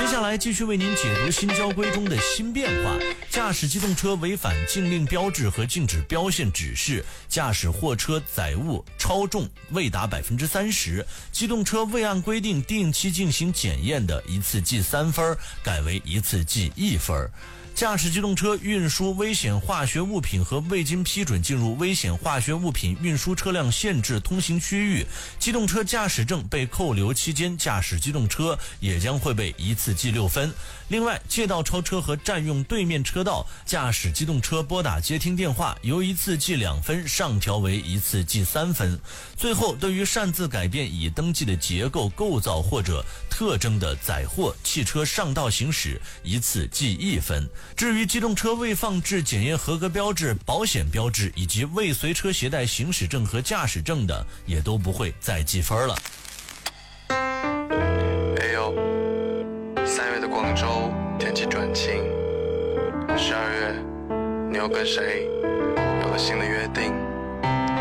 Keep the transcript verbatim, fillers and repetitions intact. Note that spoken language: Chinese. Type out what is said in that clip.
下来继续为您解读新交规中的新变化。驾驶机动车违反禁令标志和禁止标线指示，驾驶货车载物超重未达百分之三十，机动车未按规定定期进行检验的，一次记三分，改为一次记一分。驾驶机动车运输危险化学物品和未经批准进入危险化学物品运输车辆限制通行区域，机动车驾驶证被扣留期间，驾驶机动车也将会被一次记六分。另外，借道超车和占用对面车道，驾驶机动车拨打接听电话，由一次记两分上调为一次记三分。最后，对于擅自改变已登记的结构、构造或者特征的载货汽车上道行驶，一次记一分。至于机动车未放置检验合格标志、保险标志以及未随车携带行驶证和驾驶证的，也都不会再记分了。 哎呦，三月的广州天气转晴，十二月你又跟谁有了新的约定？